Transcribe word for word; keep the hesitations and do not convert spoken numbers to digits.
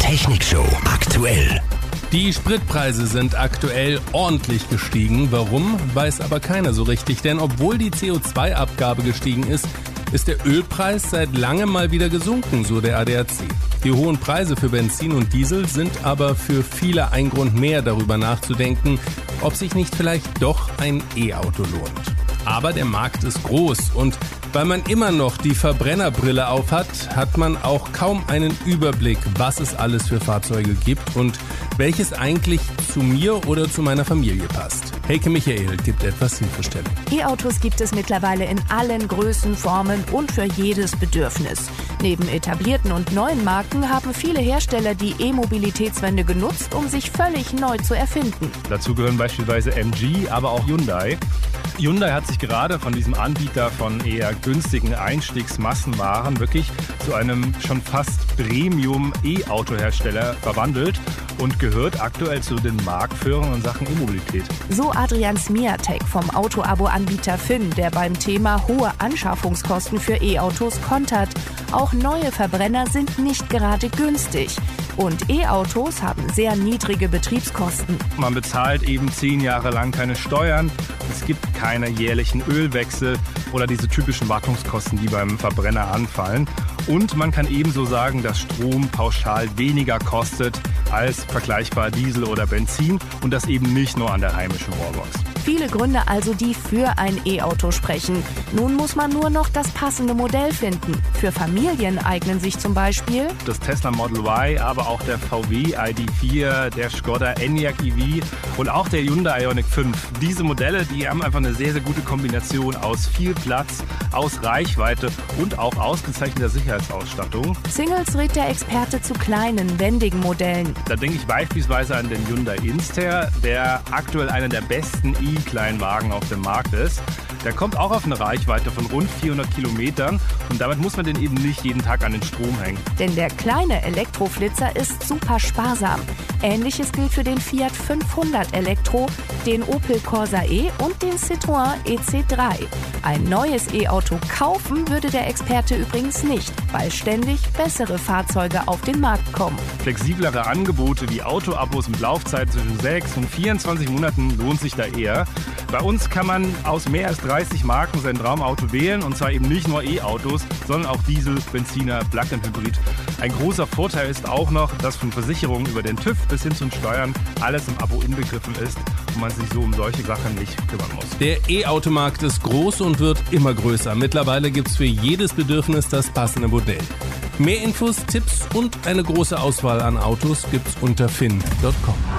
Technikshow aktuell. Die Spritpreise sind aktuell ordentlich gestiegen. Warum, weiß aber keiner so richtig. Denn obwohl die C O zwei Abgabe gestiegen ist, ist der Ölpreis seit langem mal wieder gesunken, so der A D A C. Die hohen Preise für Benzin und Diesel sind aber für viele ein Grund mehr, darüber nachzudenken, ob sich nicht vielleicht doch ein E-Auto lohnt. Aber der Markt ist groß und weil man immer noch die Verbrennerbrille aufhat, hat man auch kaum einen Überblick, was es alles für Fahrzeuge gibt und welches eigentlich zu mir oder zu meiner Familie passt. Heike Michael gibt etwas Hilfestellung. E-Autos gibt es mittlerweile in allen Größen, Formen und für jedes Bedürfnis. Neben etablierten und neuen Marken haben viele Hersteller die E-Mobilitätswende genutzt, um sich völlig neu zu erfinden. Dazu gehören beispielsweise M G, aber auch Hyundai. Hyundai hat sich gerade von diesem Anbieter von eher günstigen Einstiegsmassenwaren wirklich zu einem schon fast Premium-E-Auto-Hersteller verwandelt und gehört aktuell zu den Marktführern in Sachen E-Mobilität. So Adrian Smiatek vom Auto-Abo-Anbieter Finn, der beim Thema hohe Anschaffungskosten für E-Autos kontert. Auch neue Verbrenner sind nicht gerade günstig. Und E-Autos haben sehr niedrige Betriebskosten. Man bezahlt eben zehn Jahre lang keine Steuern. Es gibt keine jährlichen Ölwechsel oder diese typischen Wartungskosten, die beim Verbrenner anfallen. Und man kann ebenso sagen, dass Strom pauschal weniger kostet als vergleichbar Diesel oder Benzin und das eben nicht nur an der heimischen Wallbox. Viele Gründe also, die für ein E-Auto sprechen. Nun muss man nur noch das passende Modell finden. Für Familien eignen sich zum Beispiel das Tesla Model Y, aber auch der V W I D vier, der Skoda Enyaq E V und auch der Hyundai Ioniq fünf. Diese Modelle, die haben einfach eine sehr, sehr gute Kombination aus viel Platz, aus Reichweite und auch ausgezeichneter Sicherheitsausstattung. Singles rät der Experte zu kleinen, wendigen Modellen. Da denke ich beispielsweise an den Hyundai Inster, der aktuell einer der besten E-Kleinwagen auf dem Markt ist. Der kommt auch auf eine Reichweite von rund vierhundert Kilometern und damit muss man den eben nicht jeden Tag an den Strom hängen. Denn der kleine Elektroflitzer ist super sparsam. Ähnliches gilt für den Fiat fünfhundert Elektro, den Opel Corsa E und den Citroën E C drei. Ein neues E-Auto kaufen würde der Experte übrigens nicht, weil ständig bessere Fahrzeuge auf den Markt kommen. Flexiblere Angebote wie Autoabos mit Laufzeit zwischen sechs und vierundzwanzig Monaten lohnt sich da eher. Bei uns kann man aus mehr als dreißig Marken sein Traumauto wählen und zwar eben nicht nur E-Autos, sondern auch Diesel, Benziner, Plug-in-Hybrid. Ein großer Vorteil ist auch noch, dass von Versicherungen über den TÜV bis hin zu den Steuern alles im Abo inbegriffen ist und man sich so um solche Sachen nicht kümmern muss. Der E-Automarkt ist groß und wird immer größer. Mittlerweile gibt es für jedes Bedürfnis das passende Modell. Mehr Infos, Tipps und eine große Auswahl an Autos gibt's unter fin punkt com.